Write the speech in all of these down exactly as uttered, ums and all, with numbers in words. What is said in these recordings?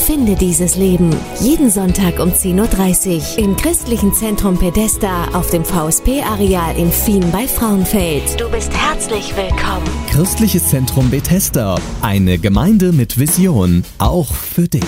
Finde dieses Leben. Jeden Sonntag um zehn Uhr dreißig im Christlichen Zentrum Bethesda auf dem V S P-Areal in Fien bei Frauenfeld. Du bist herzlich willkommen. Christliches Zentrum Bethesda. Eine Gemeinde mit Vision. Auch für dich.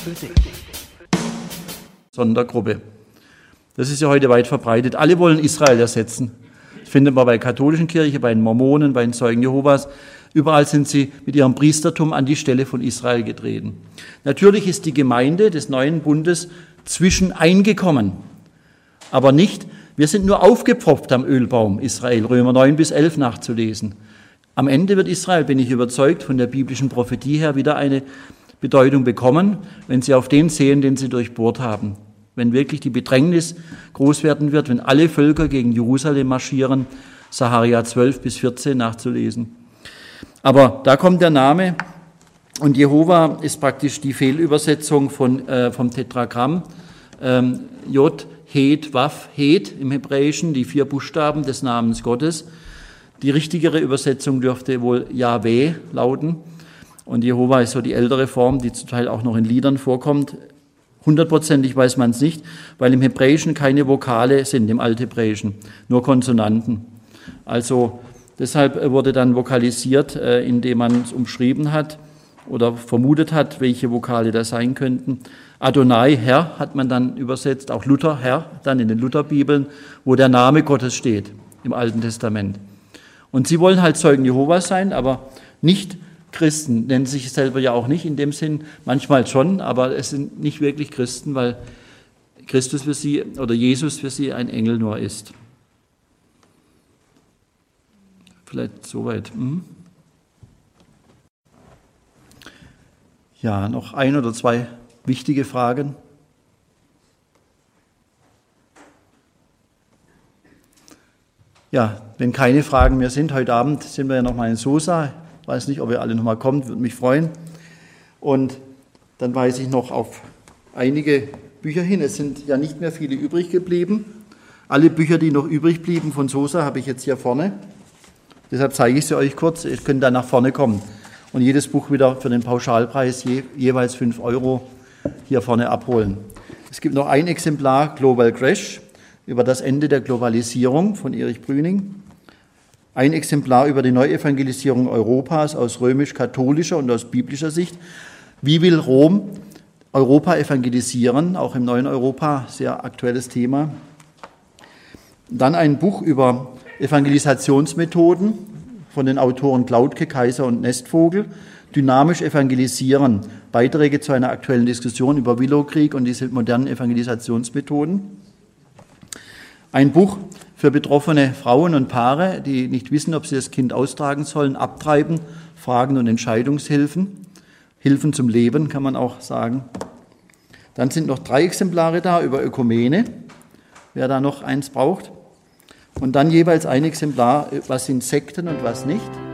Sondergruppe. Das ist ja heute weit verbreitet. Alle wollen Israel ersetzen. Das findet man bei der katholischen Kirche, bei den Mormonen, bei den Zeugen Jehovas. Überall sind sie mit ihrem Priestertum an die Stelle von Israel getreten. Natürlich ist die Gemeinde des neuen Bundes zwischen eingekommen, aber nicht, wir sind nur aufgepfropft am Ölbaum Israel, Römer neun bis elf nachzulesen. Am Ende wird Israel, bin ich überzeugt, von der biblischen Prophetie her wieder eine Bedeutung bekommen, wenn sie auf den sehen, den sie durchbohrt haben. Wenn wirklich die Bedrängnis groß werden wird, wenn alle Völker gegen Jerusalem marschieren, Sacharja zwölf bis vierzehn nachzulesen. Aber da kommt der Name und Jehova ist praktisch die Fehlübersetzung von, äh, vom Tetragramm. Ähm, Jod, Het, Waf, Het im Hebräischen, die vier Buchstaben des Namens Gottes. Die richtigere Übersetzung dürfte wohl Jahweh lauten. Und Jehova ist so die ältere Form, die zum Teil auch noch in Liedern vorkommt. Hundertprozentig weiß man es nicht, weil im Hebräischen keine Vokale sind, im Althebräischen, nur Konsonanten. Also deshalb wurde dann vokalisiert, indem man es umschrieben hat oder vermutet hat, welche Vokale das sein könnten. Adonai, Herr, hat man dann übersetzt, auch Luther, Herr, dann in den Lutherbibeln, wo der Name Gottes steht im Alten Testament. Und sie wollen halt Zeugen Jehovas sein, aber nicht Christen, nennen sich selber ja auch nicht in dem Sinn, manchmal schon, aber es sind nicht wirklich Christen, weil Christus für sie oder Jesus für sie ein Engel nur ist. Vielleicht soweit. Hm? Ja, noch ein oder zwei wichtige Fragen. Ja, wenn keine Fragen mehr sind, heute Abend sind wir ja noch mal in Sosa. Ich weiß nicht, ob ihr alle noch mal kommt, würde mich freuen. Und dann weise ich noch auf einige Bücher hin. Es sind ja nicht mehr viele übrig geblieben. Alle Bücher, die noch übrig blieben von Sosa, habe ich jetzt hier vorne. Deshalb zeige ich sie euch kurz. Ihr könnt dann nach vorne kommen. Und jedes Buch wieder für den Pauschalpreis je, jeweils fünf Euro hier vorne abholen. Es gibt noch ein Exemplar, Global Crash, über das Ende der Globalisierung von Erich Brüning. Ein Exemplar über die Neuevangelisierung Europas aus römisch-katholischer und aus biblischer Sicht. Wie will Rom Europa evangelisieren? Auch im neuen Europa, sehr aktuelles Thema. Dann ein Buch über Evangelisationsmethoden von den Autoren Glautke, Kaiser und Nestvogel. Dynamisch evangelisieren. Beiträge zu einer aktuellen Diskussion über Willowkrieg und diese modernen Evangelisationsmethoden. Ein Buch für betroffene Frauen und Paare, die nicht wissen, ob sie das Kind austragen sollen, abtreiben, Fragen und Entscheidungshilfen. Hilfen zum Leben, kann man auch sagen. Dann sind noch drei Exemplare da über Ökumene, wer da noch eins braucht. Und dann jeweils ein Exemplar, was sind Sekten und was nicht.